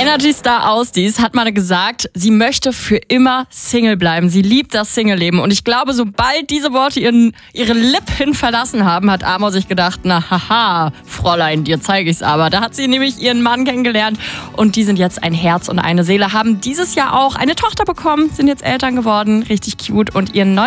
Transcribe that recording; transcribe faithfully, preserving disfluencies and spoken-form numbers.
Energy-Star Ausdies hat mal gesagt, sie möchte für immer Single bleiben. Sie liebt das Single-Leben. Und ich glaube, sobald diese Worte ihren, ihre Lippen verlassen haben, hat Amor sich gedacht, na haha, Fräulein, dir zeige ich's aber. Da hat sie nämlich ihren Mann kennengelernt und die sind jetzt ein Herz und eine Seele, haben dieses Jahr auch eine Tochter bekommen, sind jetzt Eltern geworden, richtig cute und ihren neuen